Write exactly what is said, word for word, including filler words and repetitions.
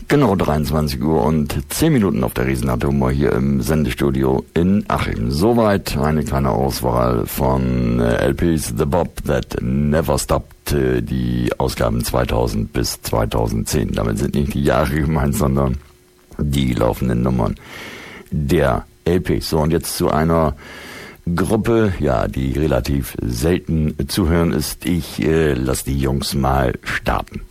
Genau dreiundzwanzig Uhr und zehn Minuten auf der Riesenrad Humor hier im Sendestudio in Achim. Soweit eine kleine Auswahl von äh, L Ps The Bob That Never Stopped, äh, die Ausgaben zweitausend bis zweitausendzehn. Damit sind nicht die Jahre gemeint, sondern die laufenden Nummern der L Ps. So, und jetzt zu einer Gruppe, ja, die relativ selten zu hören ist. Ich äh, lasse die Jungs mal starten.